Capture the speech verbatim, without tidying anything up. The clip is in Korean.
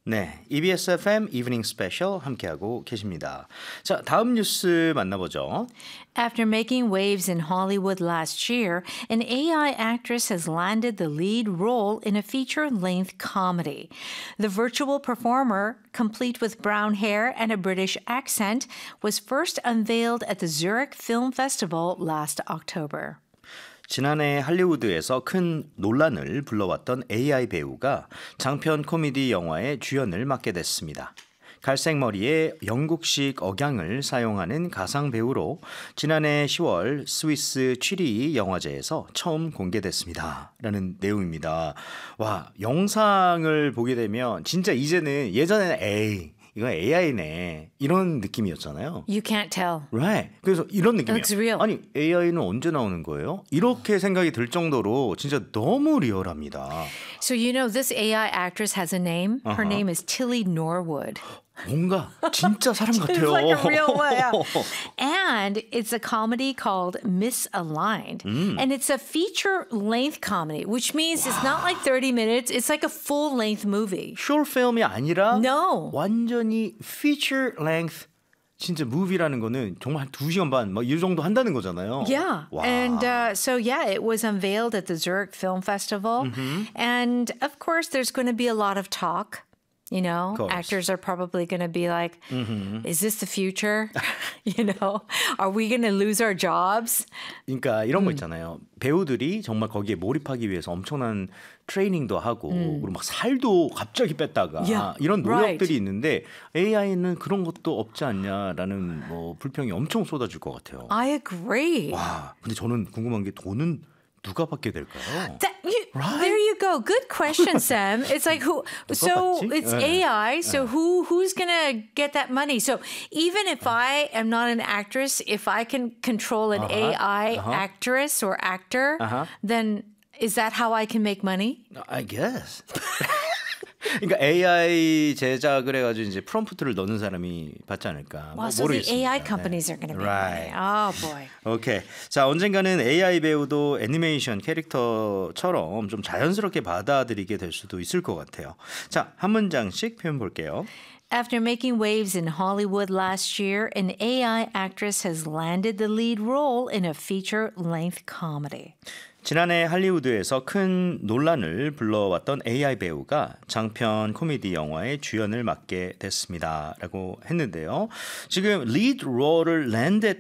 네, 이비에스 에프엠 이브닝 스페셜 함께하고 계십니다. 자, 다음 뉴스 만나보죠. After making waves in Hollywood last year, an A I actress has landed the lead role in a feature-length comedy. The virtual performer, complete with brown hair and a British accent, was first unveiled at the Zurich Film Festival last October. 지난해 할리우드에서 큰 논란을 불러왔던 에이아이 배우가 장편 코미디 영화의 주연을 맡게 됐습니다. 갈색 머리에 영국식 억양을 사용하는 가상 배우로 지난해 시월 스위스 취리 영화제에서 처음 공개됐습니다. 라는 내용입니다. 와, 영상을 보게 되면 진짜 이제는 예전에는 에이 이건 에이아이네 이런 느낌이었잖아요. You can't tell. Right. 그래서 이런 느낌이에요. Looks real. 아니 에이아이는 언제 나오는 거예요? 이렇게 생각이 들 정도로 진짜 너무 리얼합니다. So you know this A I actress has a name. Her Uh-huh. name is Tilly Norwood. 뭔가 진짜 사람 같아요. It's like a real one. Yeah. And it's a comedy called Misaligned. Mm. And it's a feature-length comedy, which means it's not like thirty minutes. It's like a full-length movie. short film이 아니라 No. 완전히 feature length 진짜 movie라는 거는 정말 한 두 시간 반 막 이 정도 한다는 거잖아요. Yeah. 와. And uh, so, yeah, it was unveiled at the Zurich Film Festival. Mm-hmm. And of course, there's going to be a lot of talk. You know, course. actors are probably going to be like, Mm-hmm. is this the future? You know, are we going to lose our jobs? 그러니까 이런 거 있잖아요. 배우들이 정말 거기에 몰입하기 위해서 엄청난 트레이닝도 하고 그리고 막 살도 갑자기 뺐다가 Yeah, 이런 right. 노력들이 있는데 에이아이는 그런 것도 없지 않냐라는 뭐 불평이 엄청 쏟아질 것 같아요. I agree. 와, 근데 저는 궁금한 게 돈은 누가 받게 될까요? That, you, Right? There you go. Good question, Sam. It's like who? So 받지? it's 네. A I. So who who's gonna get that money? So even if I am not an actress, if I can control an Uh-huh, A I uh-huh. actress or actor, Uh-huh. then is that how I can make money? I guess. 그러니까 에이아이 제작을 해가지고 이제 프롬프트를 넣는 사람이 받지 않을까. Well, 뭐 so 모르겠습니다. the A I 네. companies are going to make Right. money. Oh boy. 오케이. 자, 언젠가는 에이아이 배우도 애니메이션 캐릭터처럼 좀 자연스럽게 받아들이게 될 수도 있을 것 같아요. 자, 한 문장씩 표현 볼게요. After making waves in Hollywood last year, an A I actress has landed the lead role in a feature-length comedy. 지난해 할리우드에서 큰 논란을 불러왔던 에이아이 배우가 장편 코미디 영화의 주연을 맡게 됐습니다. 라고 했는데요. 지금 리드 롤을 랜드